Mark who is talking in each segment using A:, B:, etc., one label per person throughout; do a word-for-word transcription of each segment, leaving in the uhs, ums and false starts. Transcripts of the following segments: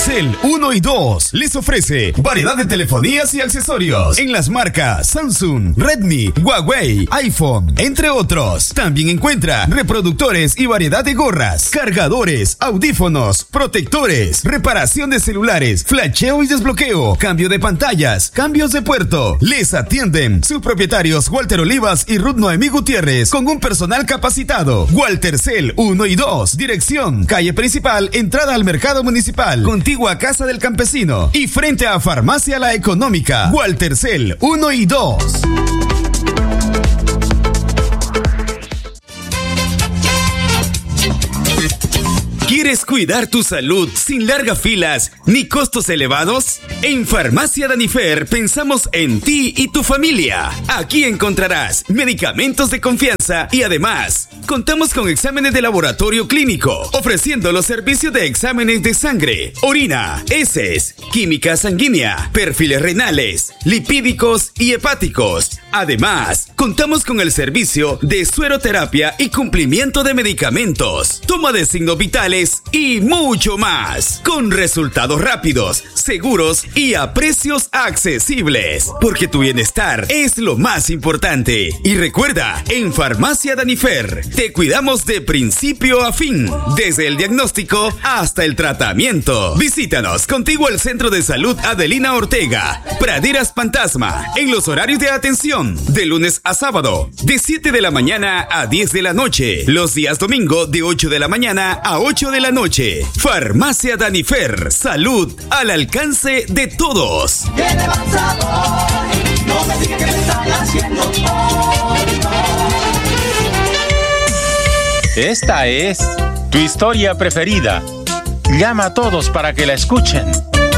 A: Telcel uno y dos les ofrece variedad de telefonías y accesorios en las marcas Samsung, Redmi, Huawei, iPhone, entre otros. También encuentra reproductores y variedad de gorras, cargadores, audífonos, protectores, reparación de celulares, flasheo y desbloqueo, cambio de pantallas, cambios de puerto. Les atienden sus propietarios Walter Olivas y Ruth Noemí Gutiérrez con un personal capacitado. Waltercel uno y dos, dirección, calle principal, entrada al mercado municipal, contigua a Casa del Campesino y frente a Farmacia La Económica. Waltercel uno y dos. ¿Quieres cuidar tu salud sin largas filas ni costos elevados? En Farmacia Danifer pensamos en ti y tu familia. Aquí encontrarás medicamentos de confianza y además contamos con exámenes de laboratorio clínico, ofreciendo los servicios de exámenes de sangre, orina, heces, química sanguínea, perfiles renales, lipídicos y hepáticos. Además, contamos con el servicio de sueroterapia y cumplimiento de medicamentos, toma de signos vitales y mucho más, con resultados rápidos, seguros y a precios accesibles, porque tu bienestar es lo más importante. Y recuerda, en Farmacia Danifer te cuidamos de principio a fin, desde el diagnóstico hasta el tratamiento. Visítanos contigo al Centro de Salud Adelina Ortega, Praderas Fantasma, en los horarios de atención de lunes a sábado, de siete de la mañana a diez de la noche, los días domingo de ocho de la mañana a ocho de la noche. Farmacia Danifer, salud al alcance de todos.
B: Esta es tu historia preferida. Llama a todos para que la escuchen.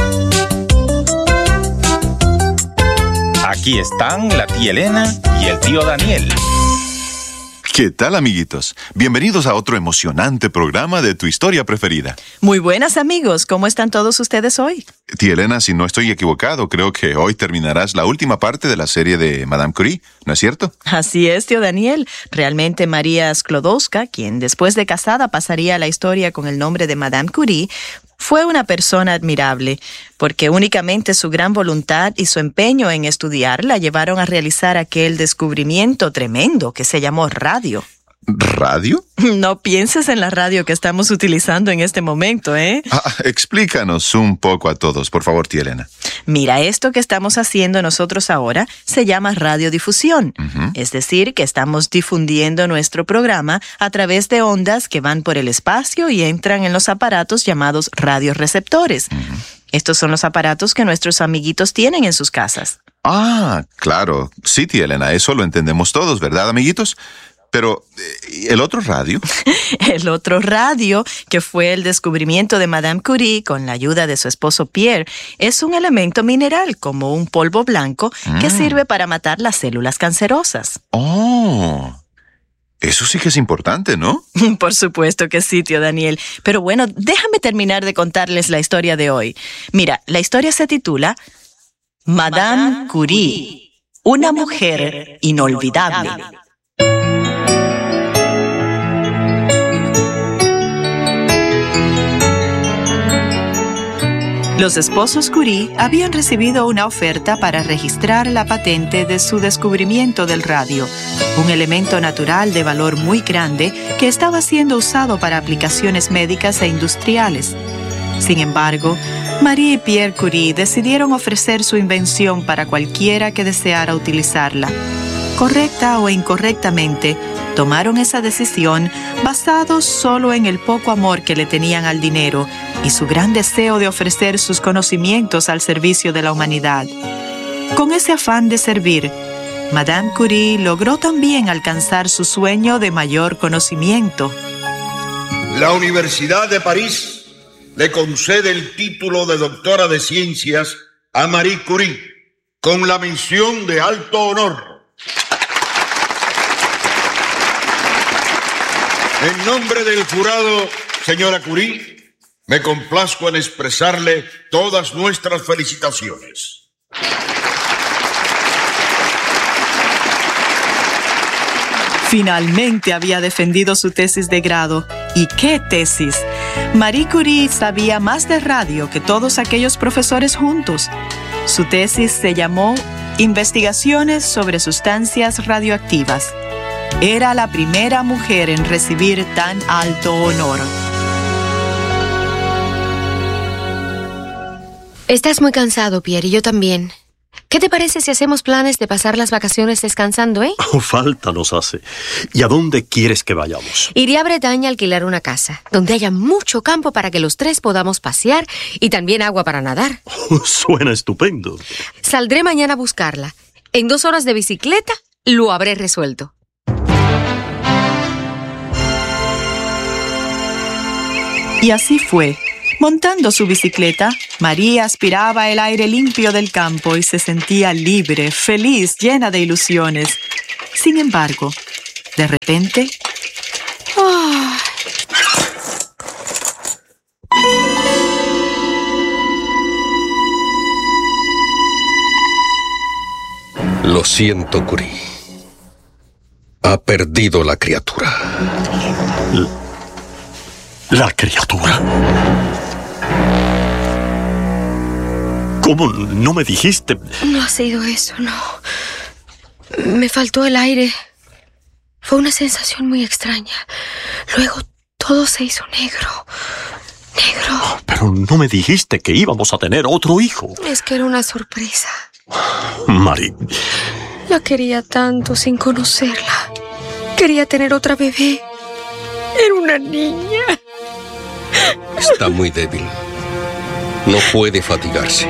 B: Aquí están la tía Elena y el tío Daniel.
C: ¿Qué tal, amiguitos? Bienvenidos a otro emocionante programa de tu historia preferida.
D: Muy buenas, amigos. ¿Cómo están todos ustedes hoy?
C: Tía Elena, si no estoy equivocado, creo que hoy terminarás la última parte de la serie de Madame Curie, ¿no es cierto?
D: Así es, tío Daniel. Realmente María Sklodowska, quien después de casada pasaría a la historia con el nombre de Madame Curie, fue una persona admirable, porque únicamente su gran voluntad y su empeño en estudiar la llevaron a realizar aquel descubrimiento tremendo que se llamó radio.
C: ¿Radio?
D: No pienses en la radio que estamos utilizando en este momento, ¿eh?
C: Ah, explícanos un poco a todos, por favor, tía Elena.
D: Mira, esto que estamos haciendo nosotros ahora se llama radiodifusión. Uh-huh. Es decir, que estamos difundiendo nuestro programa a través de ondas que van por el espacio y entran en los aparatos llamados radioreceptores. Uh-huh. Estos son los aparatos que nuestros amiguitos tienen en sus casas.
C: Ah, claro. Sí, tía Elena, eso lo entendemos todos, ¿verdad, amiguitos? Pero, ¿el otro radio?
D: El otro radio, que fue el descubrimiento de Madame Curie con la ayuda de su esposo Pierre, es un elemento mineral como un polvo blanco mm. que sirve para matar las células cancerosas.
C: ¡Oh! Eso sí que es importante, ¿no?
D: Por supuesto que sí, tío Daniel. Pero bueno, déjame terminar de contarles la historia de hoy. Mira, la historia se titula Madame Curie, una mujer inolvidable. Los esposos Curie habían recibido una oferta para registrar la patente de su descubrimiento del radio, un elemento natural de valor muy grande que estaba siendo usado para aplicaciones médicas e industriales. Sin embargo, Marie y Pierre Curie decidieron ofrecer su invención para cualquiera que deseara utilizarla. Correcta o incorrectamente, tomaron esa decisión basados solo en el poco amor que le tenían al dinero y su gran deseo de ofrecer sus conocimientos al servicio de la humanidad. Con ese afán de servir, Madame Curie logró también alcanzar su sueño de mayor conocimiento.
E: La Universidad de París le concede el título de doctora de ciencias a Marie Curie con la mención de alto honor. En nombre del jurado, señora Curie, me complazco en expresarle todas nuestras felicitaciones.
D: Finalmente había defendido su tesis de grado ¿Y qué tesis? Marie Curie sabía más de radio que todos aquellos profesores juntos. Su tesis se llamó Investigaciones sobre sustancias radioactivas. Era la primera mujer en recibir tan alto honor.
F: Estás muy cansado, Pierre, y yo también. ¿Qué te parece si hacemos planes de pasar las vacaciones descansando, eh?
G: Oh, falta nos hace. ¿Y a dónde quieres que vayamos?
F: Iré a Bretaña a alquilar una casa, donde haya mucho campo para que los tres podamos pasear y también agua para nadar.
G: Oh, suena estupendo.
F: Saldré mañana a buscarla. En dos horas de bicicleta lo habré resuelto.
D: Y así fue. Montando su bicicleta, María aspiraba el aire limpio del campo y se sentía libre, feliz, llena de ilusiones. Sin embargo, de repente... ¡Oh!
H: Lo siento, Curie. Ha perdido la criatura.
G: ¿La, la criatura? ¿Cómo no me dijiste?
F: No ha sido eso, no. Me faltó el aire. Fue una sensación muy extraña. Luego todo se hizo negro. Negro.
G: Oh, pero no me dijiste que íbamos a tener otro hijo.
F: Es que era una sorpresa.
G: Marie.
F: La quería tanto sin conocerla. Quería tener otra bebé. Era una niña.
H: Está muy débil. No puede fatigarse.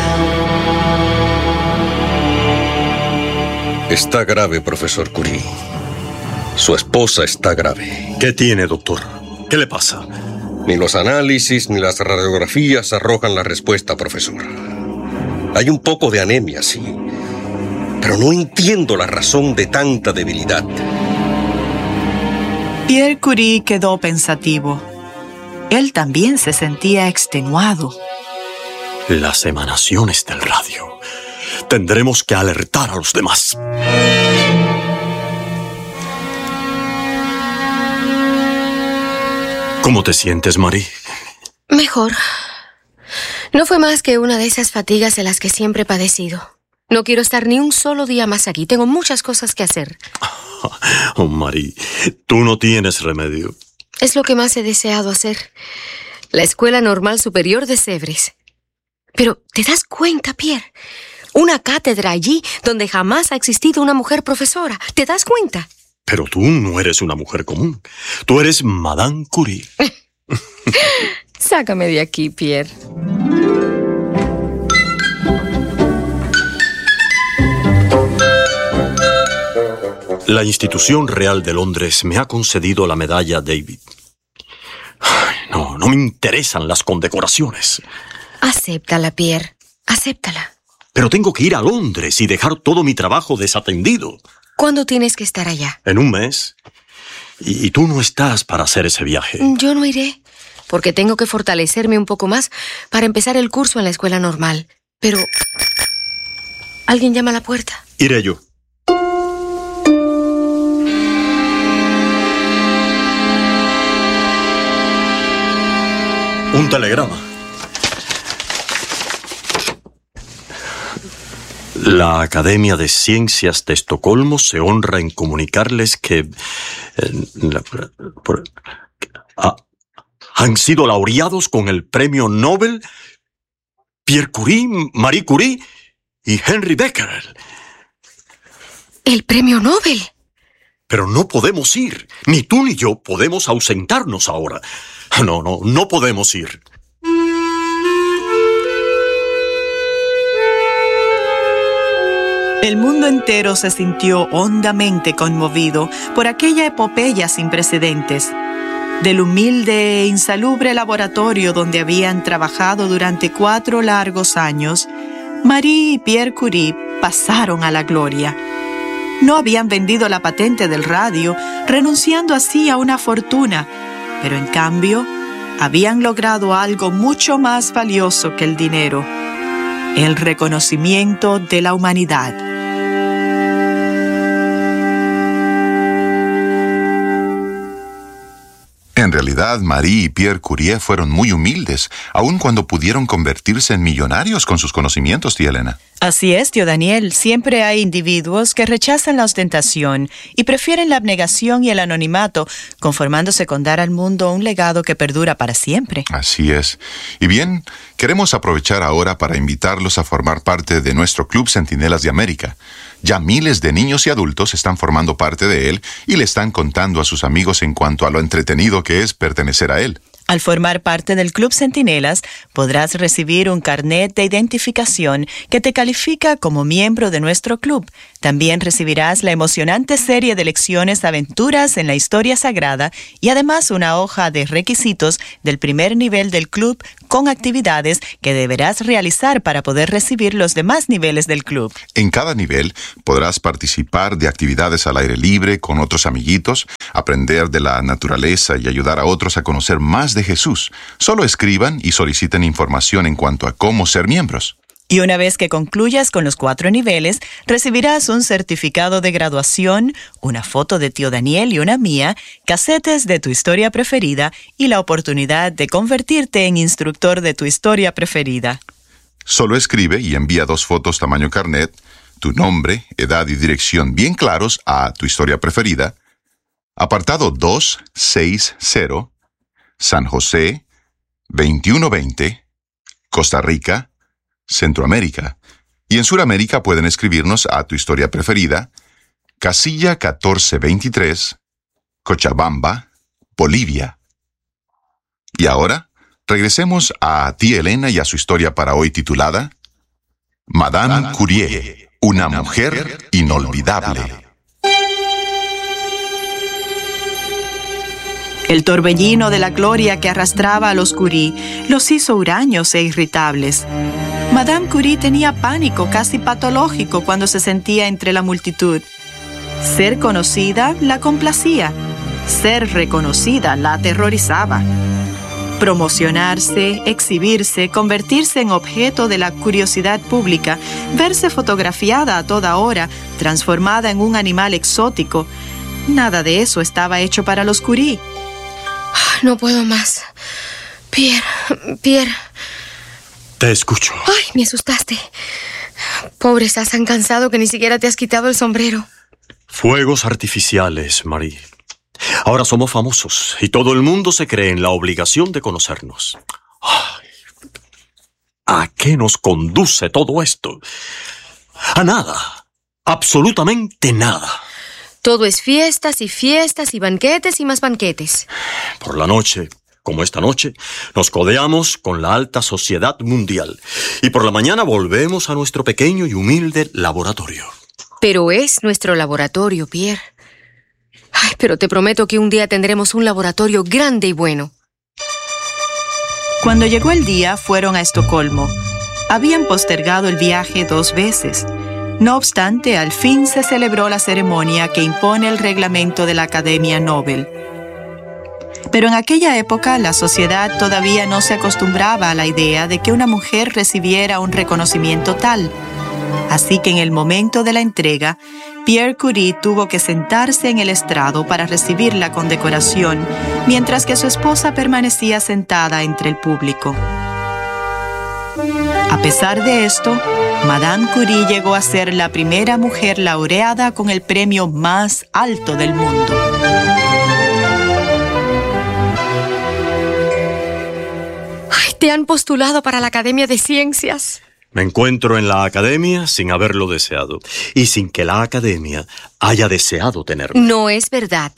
H: Está grave, profesor Curie. Su esposa está grave.
G: ¿Qué tiene, doctor? ¿Qué le pasa?
H: Ni los análisis ni las radiografías arrojan la respuesta, profesor. Hay un poco de anemia, sí. Pero no entiendo la razón de tanta debilidad.
D: Pierre Curie quedó pensativo. Él también se sentía extenuado.
G: Las emanaciones del radio. Tendremos que alertar a los demás. ¿Cómo te sientes, Marie?
F: Mejor. No fue más que una de esas fatigas de las que siempre he padecido. No quiero estar ni un solo día más aquí. Tengo muchas cosas que hacer.
G: Oh, Marie, tú no tienes remedio.
F: Es lo que más he deseado hacer. La Escuela Normal Superior de Sèvres. Pero, ¿te das cuenta, Pierre? Una cátedra allí donde jamás ha existido una mujer profesora. ¿Te das cuenta?
G: Pero tú no eres una mujer común. Tú eres Madame Curie.
F: Sácame de aquí, Pierre.
G: La Institución Real de Londres me ha concedido la medalla David. Ay, no, no me interesan las condecoraciones.
F: Acéptala, Pierre. Acéptala.
G: Pero tengo que ir a Londres y dejar todo mi trabajo desatendido.
F: ¿Cuándo tienes que estar allá?
G: En un mes. Y, y tú no estás para hacer ese viaje.
F: Yo no iré, porque tengo que fortalecerme un poco más para empezar el curso en la escuela normal. Pero... ¿alguien llama a la puerta?
G: Iré yo. Un telegrama. La Academia de Ciencias de Estocolmo se honra en comunicarles que eh, la, por, ah, han sido laureados con el premio Nobel Pierre Curie, Marie Curie y Henry Becquerel.
F: ¿El premio Nobel?
G: Pero no podemos ir. Ni tú ni yo podemos ausentarnos ahora. No, no, no podemos ir.
D: El mundo entero se sintió hondamente conmovido por aquella epopeya sin precedentes. Del humilde e insalubre laboratorio donde habían trabajado durante cuatro largos años, Marie y Pierre Curie pasaron a la gloria. No habían vendido la patente del radio, renunciando así a una fortuna, pero en cambio habían logrado algo mucho más valioso que el dinero: el reconocimiento de la humanidad.
C: En realidad, Marie y Pierre Curie fueron muy humildes, aun cuando pudieron convertirse en millonarios con sus conocimientos, tía Elena.
D: Así es, tío Daniel. Siempre hay individuos que rechazan la ostentación y prefieren la abnegación y el anonimato, conformándose con dar al mundo un legado que perdura para siempre.
C: Así es. Y bien, queremos aprovechar ahora para invitarlos a formar parte de nuestro Club Centinelas de América. Ya miles de niños y adultos están formando parte de él y le están contando a sus amigos en cuanto a lo entretenido que es pertenecer a él.
D: Al formar parte del Club Centinelas, podrás recibir un carnet de identificación que te califica como miembro de nuestro club. También recibirás la emocionante serie de lecciones Aventuras en la Historia Sagrada y además una hoja de requisitos del primer nivel del club con actividades que deberás realizar para poder recibir los demás niveles del club.
C: En cada nivel podrás participar de actividades al aire libre con otros amiguitos, aprender de la naturaleza y ayudar a otros a conocer más de Jesús. Solo escriban y soliciten información en cuanto a cómo ser miembros.
D: Y una vez que concluyas con los cuatro niveles, recibirás un certificado de graduación, una foto de tío Daniel y una mía, casetes de tu historia preferida y la oportunidad de convertirte en instructor de tu historia preferida.
C: Solo escribe y envía dos fotos tamaño carnet, tu nombre, edad y dirección bien claros a tu historia preferida, apartado doscientos sesenta, San José, veintiuno veinte, Costa Rica, Centroamérica. Y en Sudamérica pueden escribirnos a tu historia preferida, casilla catorce veintitrés, Cochabamba, Bolivia. Y ahora, regresemos a tía Elena y a su historia para hoy titulada Madame Curie, una mujer inolvidable.
D: El torbellino de la gloria que arrastraba a los Curie los hizo huraños e irritables. Madame Curie tenía pánico casi patológico cuando se sentía entre la multitud. Ser conocida la complacía. Ser reconocida la aterrorizaba. Promocionarse, exhibirse, convertirse en objeto de la curiosidad pública, verse fotografiada a toda hora, transformada en un animal exótico. Nada de eso estaba hecho para los Curie.
F: No puedo más. Pierre, Pierre.
G: Te escucho.
F: Ay, me asustaste. Pobre, estás tan cansado que ni siquiera te has quitado el sombrero.
G: Fuegos artificiales, Marie. Ahora somos famosos y todo el mundo se cree en la obligación de conocernos. Ay, ¿a qué nos conduce todo esto? A nada. Absolutamente nada.
F: Todo es fiestas y fiestas y banquetes y más banquetes.
G: Por la noche, como esta noche, nos codeamos con la alta sociedad mundial. Y por la mañana volvemos a nuestro pequeño y humilde laboratorio.
F: Pero es nuestro laboratorio, Pierre. Ay, pero te prometo que un día tendremos un laboratorio grande y bueno.
D: Cuando llegó el día, fueron a Estocolmo. Habían postergado el viaje dos veces. No obstante, al fin se celebró la ceremonia que impone el reglamento de la Academia Nobel. Pero en aquella época la sociedad todavía no se acostumbraba a la idea de que una mujer recibiera un reconocimiento tal. Así que en el momento de la entrega, Pierre Curie tuvo que sentarse en el estrado para recibir la condecoración, mientras que su esposa permanecía sentada entre el público. A pesar de esto, Madame Curie llegó a ser la primera mujer laureada con el premio más alto del mundo.
F: Ay, te han postulado para la Academia de Ciencias.
G: Me encuentro en la academia sin haberlo deseado y sin que la academia haya deseado tenerme.
F: No es verdad.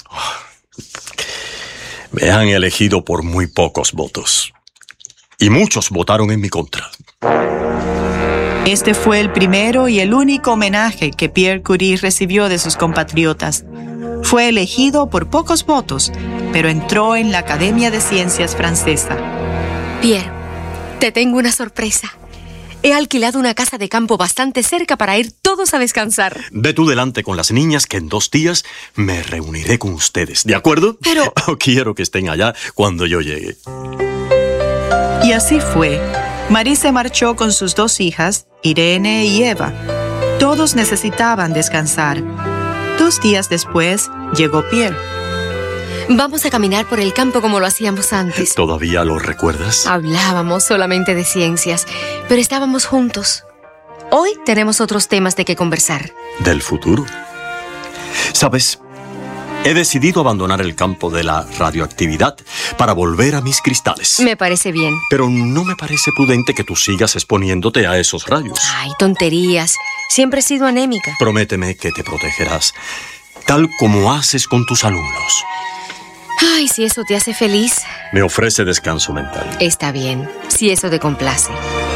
G: Me han elegido por muy pocos votos y muchos votaron en mi contra.
D: Este fue el primero y el único homenaje que Pierre Curie recibió de sus compatriotas. Fue elegido por pocos votos, pero entró en la Academia de Ciencias francesa.
F: Pierre, te tengo una sorpresa. He alquilado una casa de campo bastante cerca para ir todos a descansar.
G: Ve tú delante con las niñas que en dos días me reuniré con ustedes, ¿de acuerdo?
F: Pero...
G: Quiero que estén allá cuando yo llegue.
D: Y así fue. Marie se marchó con sus dos hijas, Irene y Eva. Todos necesitaban descansar. Dos días después, llegó Pierre.
F: Vamos a caminar por el campo como lo hacíamos antes.
G: ¿Todavía lo recuerdas?
F: Hablábamos solamente de ciencias, pero estábamos juntos. Hoy tenemos otros temas de qué conversar.
G: ¿Del futuro? ¿Sabes? He decidido abandonar el campo de la radioactividad para volver a mis cristales.
F: Me parece bien.
G: Pero no me parece prudente que tú sigas exponiéndote a esos rayos.
F: Ay, tonterías. Siempre he sido anémica.
G: Prométeme que te protegerás, tal como haces con tus alumnos.
F: Ay, si eso te hace feliz.
G: Me ofrece descanso mental.
F: Está bien, si eso te complace.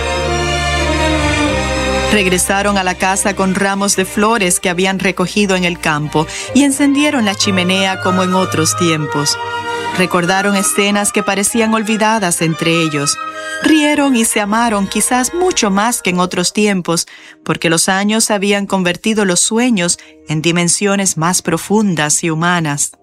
D: Regresaron a la casa con ramos de flores que habían recogido en el campo y encendieron la chimenea como en otros tiempos. Recordaron escenas que parecían olvidadas entre ellos. Rieron y se amaron quizás mucho más que en otros tiempos, porque los años habían convertido los sueños en dimensiones más profundas y humanas.